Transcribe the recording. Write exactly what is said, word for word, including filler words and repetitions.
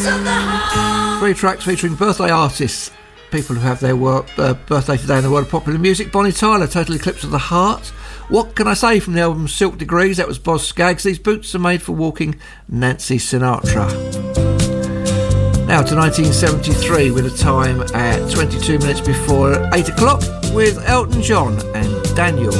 Three tracks featuring birthday artists, people who have their work, uh, birthday today in the world of popular music. Bonnie Tyler, Total Eclipse of the Heart. What Can I Say from the album Silk Degrees, that was Boz Scaggs. These Boots Are Made for Walking, Nancy Sinatra. Now to nineteen seventy-three with a time at twenty-two minutes before eight o'clock with Elton John and Daniel.